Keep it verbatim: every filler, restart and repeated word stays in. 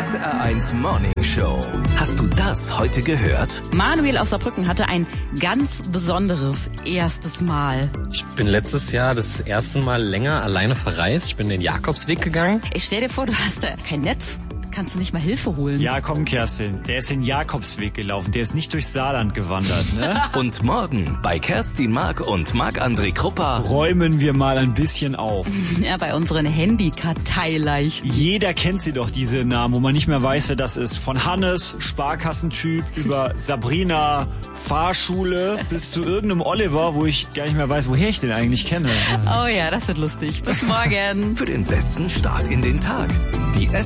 S R eins Morning Show. Hast du das heute gehört? Manuel aus Saarbrücken hatte ein ganz besonderes erstes Mal. Ich bin letztes Jahr das erste Mal länger alleine verreist. Ich bin den Jakobsweg gegangen. Ich stell dir vor, du hast da kein Netz. Kannst du nicht mal Hilfe holen? Ja, komm, Kerstin. Der ist den Jakobsweg gelaufen. Der ist nicht durchs Saarland gewandert, ne? Und morgen bei Kerstin Mark und Marc-André Krupper Räumen wir mal ein bisschen auf. Ja, bei unseren Handy-Karteileichen. Jeder kennt sie doch, diese Namen, wo man nicht mehr weiß, wer das ist. Von Hannes, Sparkassentyp, über Sabrina, Fahrschule, bis zu irgendeinem Oliver, wo ich gar nicht mehr weiß, woher ich den eigentlich kenne. Oh ja, das wird lustig. Bis morgen. für den besten Start in den Tag. Die